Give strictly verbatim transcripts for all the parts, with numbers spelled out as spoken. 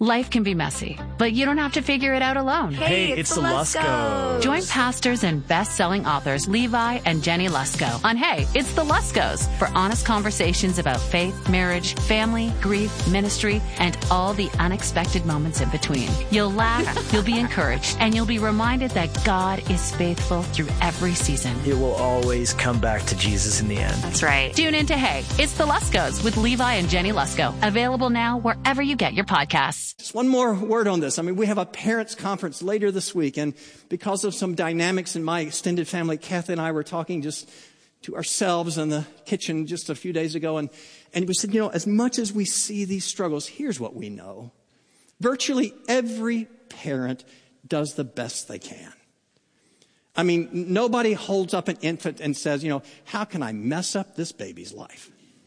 Life can be messy, but you don't have to figure it out alone. Hey, it's, it's the Luskos. Join pastors and best-selling authors Levi and Jenny Lusko on Hey, It's the Luskos for honest conversations about faith, marriage, family, grief, ministry, and all the unexpected moments in between. You'll laugh, you'll be encouraged, and you'll be reminded that God is faithful through every season. It will always come back to Jesus in the end. That's right. Tune in to Hey, It's the Luskos with Levi and Jenny Lusko. Available now wherever you get your podcasts. Just one more word on this. I mean, we have a parents' conference later this week, and because of some dynamics in my extended family, Kathy and I were talking just to ourselves in the kitchen just a few days ago, and, and we said, you know, as much as we see these struggles, here's what we know. Virtually every parent does the best they can. I mean, nobody holds up an infant and says, you know, how can I mess up this baby's life?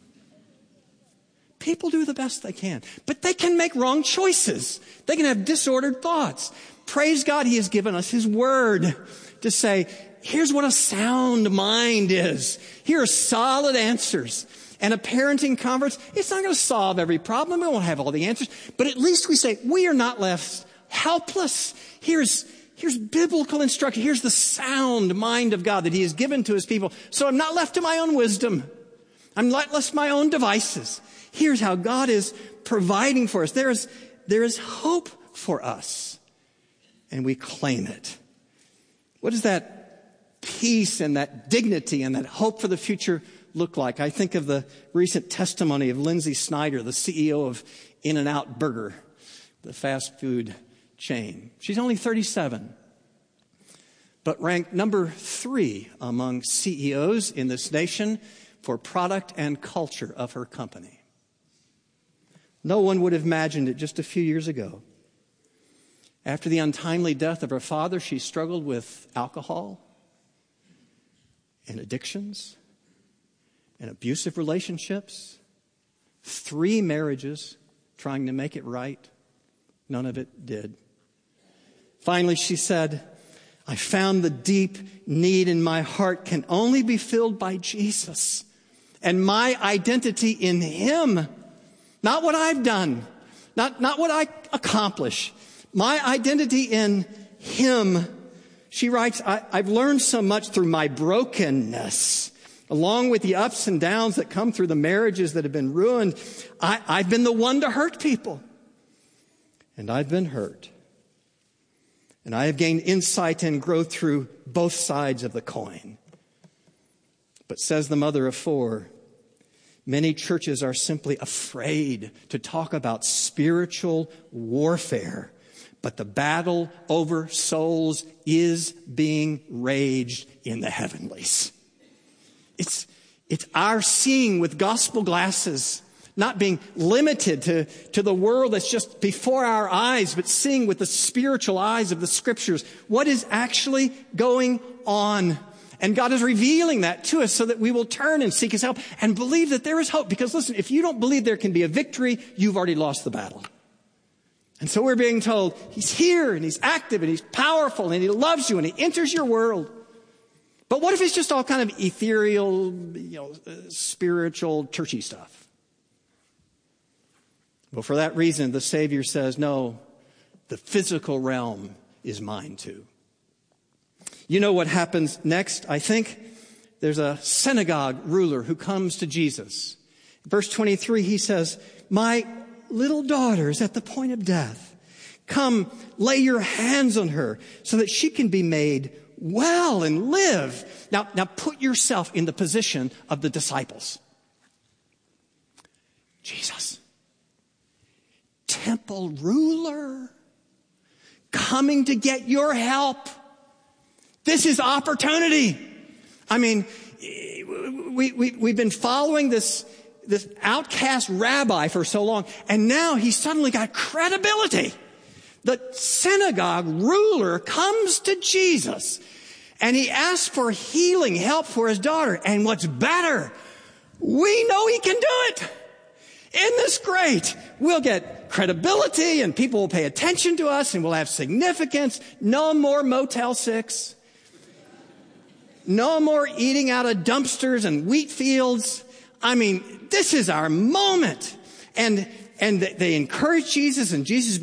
People do the best they can, but they can make wrong choices. They can have disordered thoughts. Praise God, He has given us His word to say, here's what a sound mind is. Here are solid answers. And a parenting conference, it's not going to solve every problem. We won't have all the answers, but at least we say, we are not left helpless. Here's, here's biblical instruction. Here's the sound mind of God that He has given to His people. So I'm not left to my own wisdom. I'm not left to my own devices. Here's how God is providing for us. There is, there is hope for us, and we claim it. What does that peace and that dignity and that hope for the future look like? I think of the recent testimony of Lindsay Snyder, the C E O of In-N-Out Burger, the fast food chain. She's only thirty-seven, but ranked number three among C E Os in this nation for product and culture of her company. No one would have imagined it just a few years ago. After the untimely death of her father, she struggled with alcohol and addictions and abusive relationships. Three marriages trying to make it right. None of it did. Finally, she said, I found the deep need in my heart can only be filled by Jesus and my identity in Him. Not what I've done, not, not what I accomplish. My identity in Him. She writes, I, I've learned so much through my brokenness, along with the ups and downs that come through the marriages that have been ruined. I, I've been the one to hurt people. And I've been hurt. And I have gained insight and growth through both sides of the coin. But says the mother of four, many churches are simply afraid to talk about spiritual warfare, but the battle over souls is being waged in the heavenlies. It's, it's our seeing with gospel glasses, not being limited to, to the world that's just before our eyes, but seeing with the spiritual eyes of the Scriptures what is actually going on. And God is revealing that to us so that we will turn and seek His help and believe that there is hope. Because listen, if you don't believe there can be a victory, you've already lost the battle. And so we're being told He's here and He's active and He's powerful and He loves you and He enters your world. But what if it's just all kind of ethereal, you know, uh, spiritual, churchy stuff? Well, for that reason, the Savior says, no, the physical realm is mine too. You know what happens next, I think? There's a synagogue ruler who comes to Jesus. Verse twenty-three, he says, my little daughter is at the point of death. Come, lay your hands on her so that she can be made well and live. Now, now put yourself in the position of the disciples. Jesus, temple ruler, coming to get your help. This is opportunity. I mean, we, we, we've been following this, this outcast rabbi for so long, and now he's suddenly got credibility. The synagogue ruler comes to Jesus, and he asks for healing help for his daughter. And what's better, we know he can do it. Isn't this great? We'll get credibility, and people will pay attention to us, and we'll have significance. No more Motel six. No more eating out of dumpsters and wheat fields. I mean, this is our moment. And, and they encourage Jesus, and Jesus